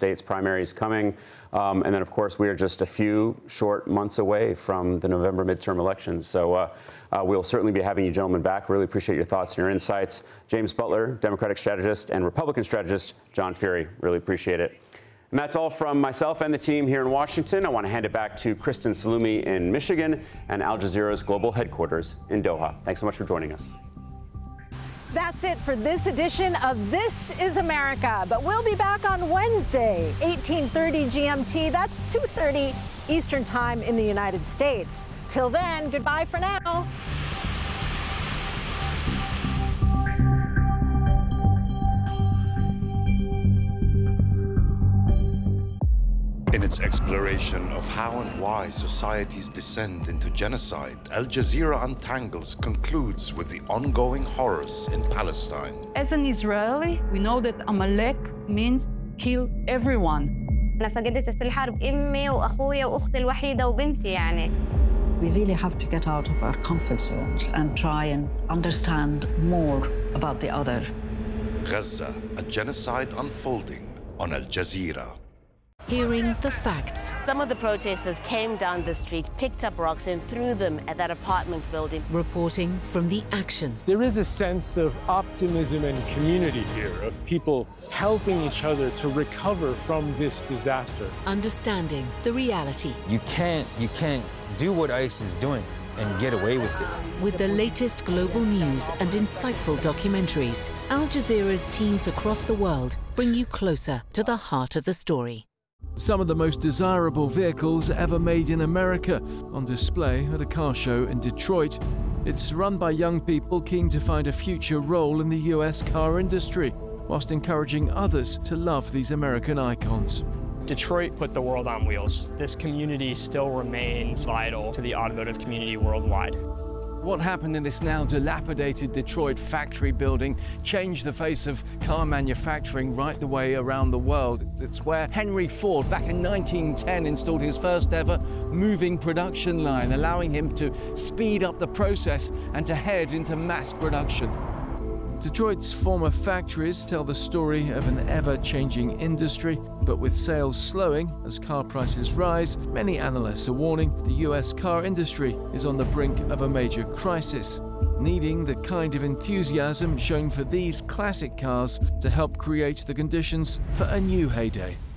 states primaries coming. And then, of course, we are just a few short months away from the November midterm elections. So we'll certainly be having you gentlemen back. Really appreciate your thoughts and your insights. James Butler, Democratic strategist, and Republican strategist John Feehery. Really appreciate it. And that's all from myself and the team here in Washington. I want to hand it back to Kristen Salumi in Michigan and Al Jazeera's global headquarters in Doha. Thanks so much for joining us. That's it for this edition of This is America. But we'll be back on Wednesday, 18:30 GMT. That's 2:30 Eastern Time in the United States. Till then, goodbye for now. In its exploration of how and why societies descend into genocide, Al Jazeera Untangles concludes with the ongoing horrors in Palestine. As an Israeli, we know that Amalek means kill everyone. أنا فقدت في الحرب أمي وأخويا وأختي الوحيدة وبنتي يعني. We really have to get out of our comfort zones and try and understand more about the other. Gaza, a genocide unfolding on Al Jazeera. Hearing the facts. Some of the protesters came down the street, picked up rocks and threw them at that apartment building. Reporting from the action. There is a sense of optimism and community here, of people helping each other to recover from this disaster. Understanding the reality. You can't do what ICE is doing and get away with it. With the latest global news and insightful documentaries, Al Jazeera's teams across the world bring you closer to the heart of the story. Some of the most desirable vehicles ever made in America on display at a car show in Detroit. It's run by young people keen to find a future role in the US car industry, whilst encouraging others to love these American icons. Detroit put the world on wheels. This community still remains vital to the automotive community worldwide. What happened in this now dilapidated Detroit factory building changed the face of car manufacturing right the way around the world. It's where Henry Ford, back in 1910, installed his first ever moving production line, allowing him to speed up the process and to head into mass production. Detroit's former factories tell the story of an ever-changing industry, but with sales slowing as car prices rise, many analysts are warning the US car industry is on the brink of a major crisis, needing the kind of enthusiasm shown for these classic cars to help create the conditions for a new heyday.